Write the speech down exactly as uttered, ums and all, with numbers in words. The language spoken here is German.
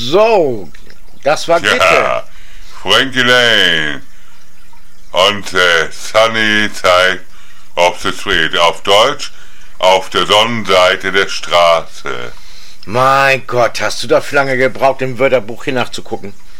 so, das war Gitte. Ja, Frankie Lane. Und äh, Sunny Side of the Street. Auf Deutsch, auf der Sonnenseite der Straße. Mein Gott, hast du dafür lange gebraucht, im Wörterbuch hier nachzugucken?